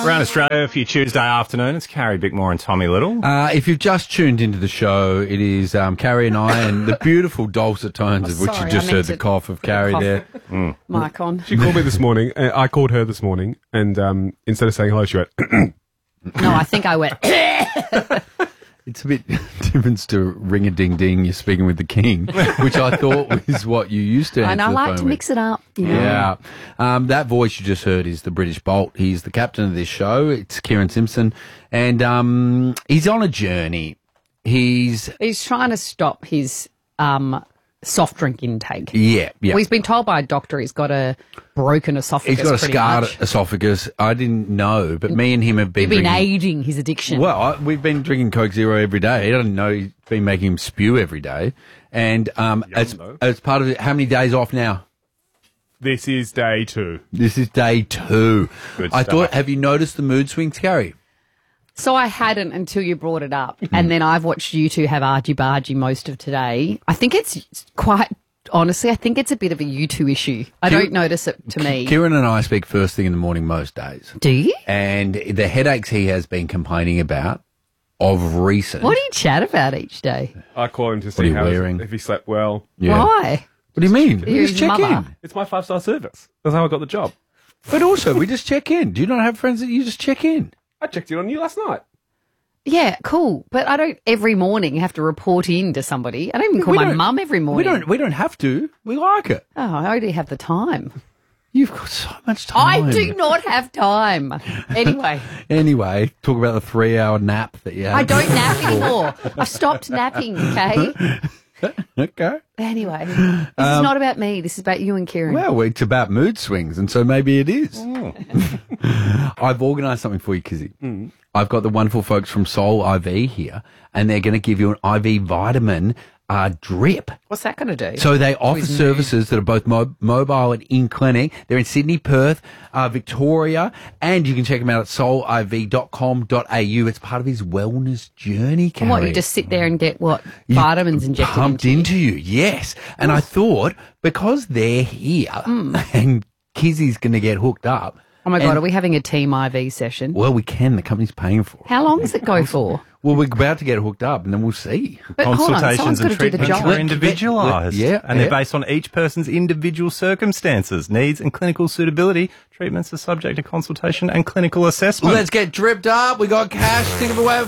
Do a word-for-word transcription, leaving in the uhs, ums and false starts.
Around Australia for your Tuesday afternoon, it's Carrie Bickmore and Tommy Little. Uh, if you've just tuned into the show, it is um, Carrie and I, and the beautiful dulcet tones of which Sorry, you just I heard meant the to cough of put a Carrie cough there. Mic on. She called me this morning. Uh, I called her this morning, and um, instead of saying hello, she went, No, I think I went. It's a bit different to ring-a-ding-ding, you're speaking with the king, which I thought was what you used to answer And I the like phone to with. mix it up. You know? Yeah. Um, that voice you just heard is the British Bolt. He's the captain of this show. It's Kieran Simpson. And um, he's on a journey. He's, He's trying to stop his um, soft drink intake. yeah, yeah. Well, he's been told by a doctor he's got a broken esophagus. He's got a pretty scarred much. esophagus. I didn't know, but me and him have been You've been drinking. aiding his addiction. Well, I, we've been drinking Coke Zero every day. I didn't know he's been making him spew every day. And um, as, though. as part of it, how many days off now? this is day two. This is day two. Good I stuff. thought, have you noticed the mood swings, Gary? So I hadn't until you brought it up. And then I've watched you two have argy-bargy most of today. I think it's quite, honestly, I think it's a bit of a you two issue. I Kieran- don't notice it to me. Kieran and I speak first thing in the morning most days. Do you? And the headaches he has been complaining about of recent. What do you chat about each day? I call him to are see you how wearing? if he slept well. Yeah. Why? What do you mean? We You're just his check mother. in. It's my five-star service. That's how I got the job. But also, we just check in. Do you not have friends that you just check in? I checked in on you last night. Yeah, cool. But I don't every morning have to report in to somebody. I don't even call We my don't- mum every morning. We don't. We don't have to. We like it. Oh, I already have the time. You've got so much time. I do not have time. Anyway, Anyway, talk about the three-hour nap that you had. I don't nap anymore. I've stopped napping, okay? Okay. Anyway, this is not about me. This is about you and Kieran. Well, it's about mood swings, and so maybe it is. I've organised something for you, Kizzy. I've got the wonderful folks from Soul I V here, and they're going to give you an I V vitamin uh, drip. What's that going to do? So they offer Who's new? services that are both mo- mobile and in clinic. They're in Sydney, Perth, uh, Victoria, and you can check them out at soul I V dot com dot a u. It's part of his wellness journey, Carrie. And what, you just sit there and get what? You Vitamins injected pumped into you? into you, yes. And I thought, because they're here and Kizzy's going to get hooked up, Oh my God, and- are we having a team I V session? well, we can. The company's paying for it. How long does it go for? Well, we're about to get hooked up, and then we'll see. But hold on, Consultations someone's and got to do the treatments job. are individualised. Yeah, and they're yeah. based on each person's individual circumstances, needs and clinical suitability. Treatments are subject to consultation and clinical assessment. Let's get dripped up. We got cash. Think of a way